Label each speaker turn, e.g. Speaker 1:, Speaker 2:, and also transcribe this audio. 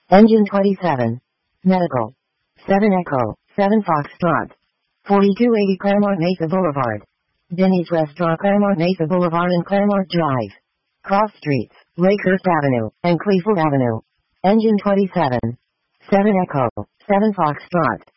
Speaker 1: Engine 27. Medical. 7 Echo, 7 Foxtrot. 4280 Claremont Mesa Boulevard. Denny's Restaurant Claremont Mesa Boulevard and Claremont Drive. Cross Streets, Lakehurst Avenue, and Cleveland Avenue. Engine 27. 7 Echo, 7 Foxtrot.